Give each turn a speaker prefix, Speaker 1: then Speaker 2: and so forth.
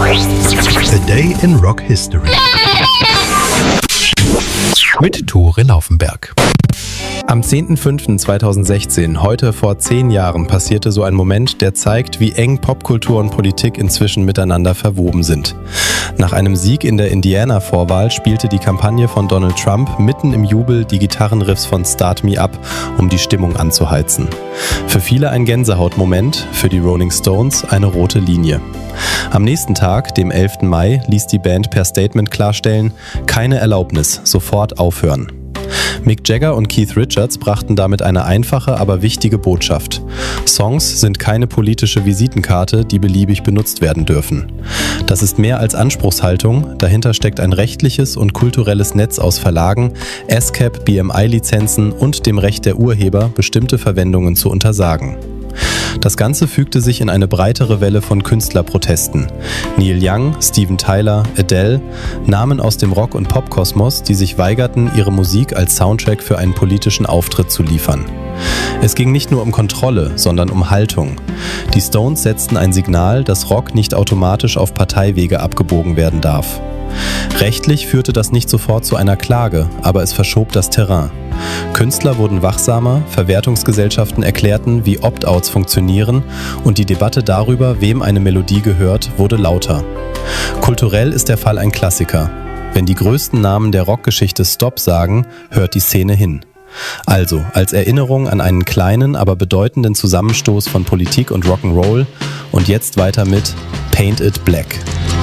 Speaker 1: A Day in Rock History mit Tore Laufenberg. Am 10.05.2016, heute vor 10 Jahren, passierte so ein Moment, der zeigt, wie eng Popkultur und Politik inzwischen miteinander verwoben sind. Nach einem Sieg in der Indiana-Vorwahl spielte die Kampagne von Donald Trump mitten im Jubel die Gitarrenriffs von Start Me Up, um die Stimmung anzuheizen. Für viele ein Gänsehautmoment, für die Rolling Stones eine rote Linie. Am nächsten Tag, dem 11. Mai, ließ die Band per Statement klarstellen: keine Erlaubnis, sofort aufhören. Mick Jagger und Keith Richards brachten damit eine einfache, aber wichtige Botschaft. Songs sind keine politische Visitenkarte, die beliebig benutzt werden dürfen. Das ist mehr als Anspruchshaltung, dahinter steckt ein rechtliches und kulturelles Netz aus Verlagen, ASCAP, BMI-Lizenzen und dem Recht der Urheber, bestimmte Verwendungen zu untersagen. Das Ganze fügte sich in eine breitere Welle von Künstlerprotesten. Neil Young, Steven Tyler, Adele, Namen aus dem Rock- und Popkosmos, die sich weigerten, ihre Musik als Soundtrack für einen politischen Auftritt zu liefern. Es ging nicht nur um Kontrolle, sondern um Haltung. Die Stones setzten ein Signal, dass Rock nicht automatisch auf Parteiwege abgebogen werden darf. Rechtlich führte das nicht sofort zu einer Klage, aber es verschob das Terrain. Künstler wurden wachsamer, Verwertungsgesellschaften erklärten, wie Opt-outs funktionieren, und die Debatte darüber, wem eine Melodie gehört, wurde lauter. Kulturell ist der Fall ein Klassiker. Wenn die größten Namen der Rockgeschichte Stop sagen, hört die Szene hin. Also, als Erinnerung an einen kleinen, aber bedeutenden Zusammenstoß von Politik und Rock'n'Roll, und jetzt weiter mit Paint It Black.